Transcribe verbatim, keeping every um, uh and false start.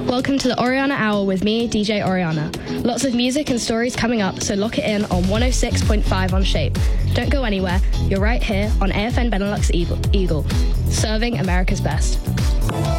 Welcome to the Oriana Hour with me, D J Oriana. Lots of music and stories coming up, so lock it in on one oh six point five on Shape. Don't go anywhere, you're right here on A F N Benelux Eagle, Eagle serving America's best.